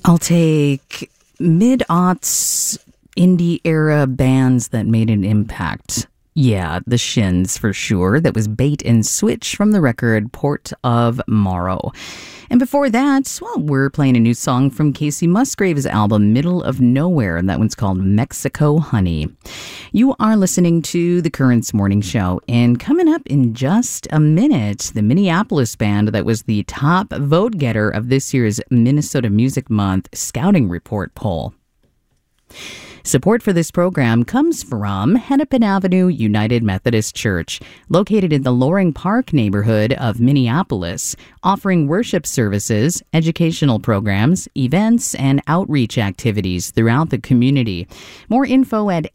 I'll take mid-aughts indie era bands that made an impact. Yeah, the Shins for sure. That was Bait and Switch from the record Port of Morrow. And before that, well, we're playing a new song from Casey Musgrave's album Middle of Nowhere, and that one's called Mexico Honey. You are listening to The Currents Morning Show, and coming up in just a minute, the Minneapolis band that was the top vote getter of this year's Minnesota Music Month Scouting Report poll. Support for this program comes from Hennepin Avenue United Methodist Church, located in the Loring Park neighborhood of Minneapolis, offering worship services, educational programs, events, and outreach activities throughout the community. More info at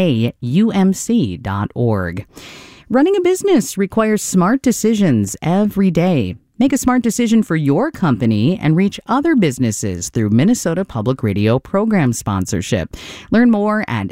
haumc.org. Running a business requires smart decisions every day. Make a smart decision for your company and reach other businesses through Minnesota Public Radio program sponsorship. Learn more at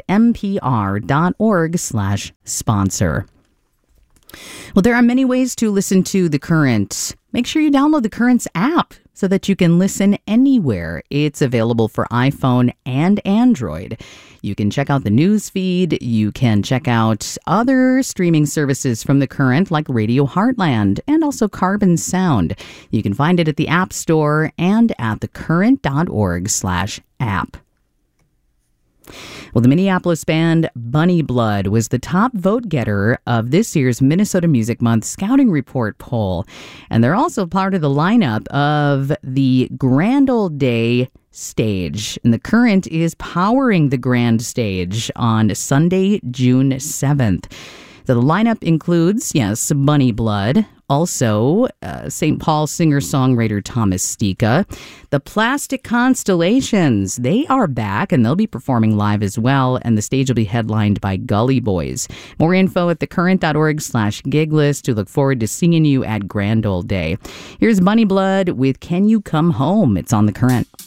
mpr.org/sponsor. Well, there are many ways to listen to The Current. Make sure you download The Currents app so that you can listen anywhere. It's available for iPhone and Android. You can check out the news feed. You can check out other streaming services from The Current like Radio Heartland and also Carbon Sound. You can find it at the App Store and at thecurrent.org/app. Well, the Minneapolis band Bunny Blood was the top vote getter of this year's Minnesota Music Month Scouting Report poll. And they're also part of the lineup of the Grand Old Day stage. And The Current is powering the Grand Stage on Sunday, June 7th. So the lineup includes, yes, Bunny Blood, also St. Paul singer-songwriter Thomas Stika. The Plastic Constellations, they are back, and they'll be performing live as well, and the stage will be headlined by Gully Boys. More info at thecurrent.org/gig list. We look forward to seeing you at Grand Old Day. Here's Bunny Blood with Can You Come Home? It's on The Current.